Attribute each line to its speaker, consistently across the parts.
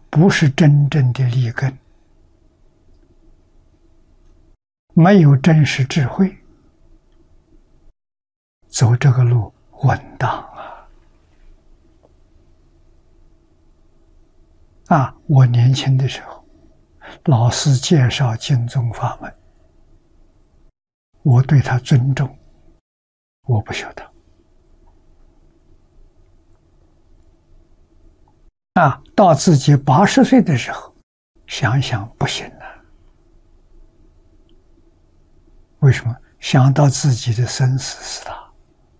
Speaker 1: 不是真正的立根，没有真实智慧，走这个路稳当啊！我年轻的时候，老师介绍净宗法门，我对他尊重，我不晓得。到自己80岁的时候，想想不行了。为什么？想到自己的生死是他。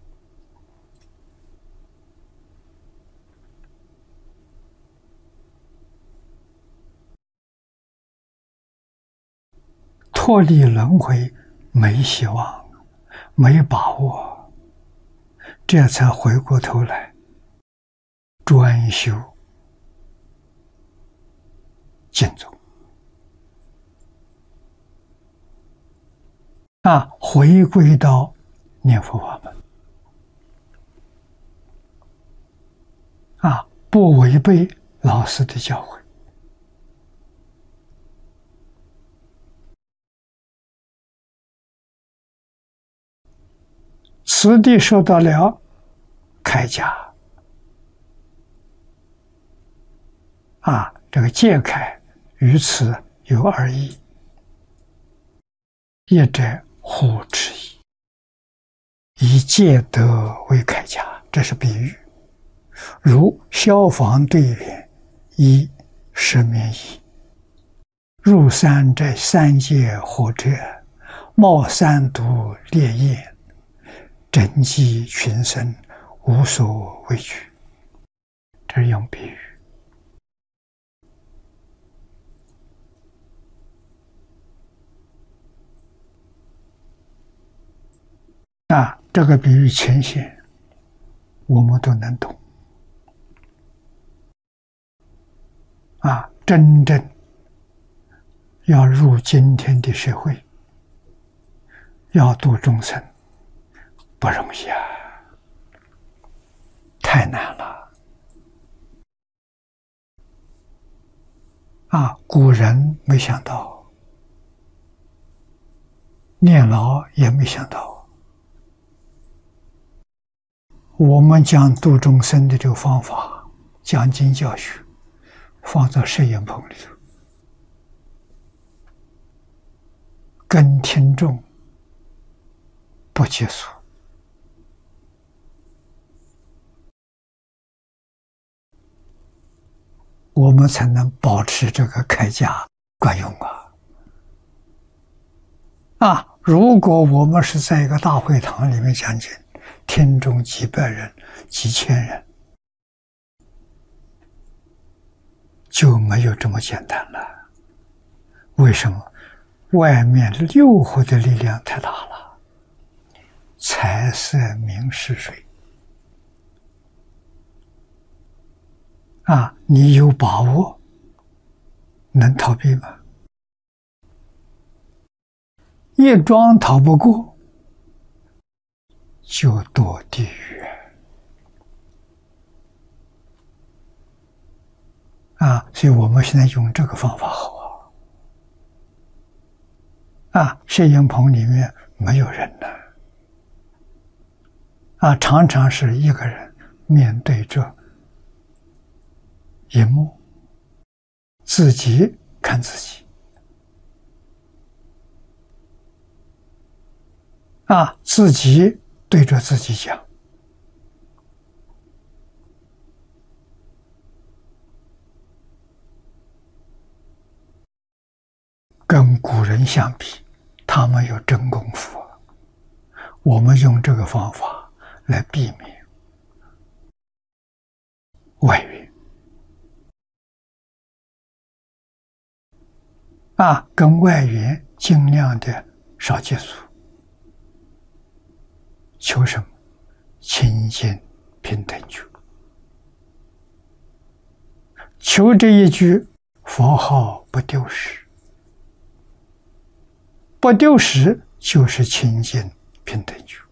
Speaker 1: 脱离轮回没希望，没把握，这才回过头来专修净宗回归到念佛法门不违背老师的教诲。此地受到了开迦这个戒开于此有2义，一者护持义，以戒德为铠甲，这是比喻。如消防队员以失眠衣，入山者3界火者，冒3毒烈焰，整济群生，无所畏惧。这是用比喻这个比喻浅显，我们都能懂真正要入今天的社会，要度众生不容易太难了古人没想到，念老也没想到，我们将度众生的这个方法讲经教学放在摄影棚里头，跟听众不接触，我们才能保持这个铠甲管用如果我们是在一个大会堂里面讲经，听众几百人、几千人，就没有这么简单了。为什么？外面诱惑的力量太大了，财色名食睡你有把握能逃避吗？一桩逃不过，就堕地狱所以我们现在用这个方法好摄影棚里面没有人常常是一个人面对着荧幕，自己看自己自己对着自己讲。跟古人相比，他们有真功夫我们用这个方法来避免外缘跟外缘尽量的少接触。求什么？清净平等觉。求这一句佛号不丢失，不丢失就是清净平等觉。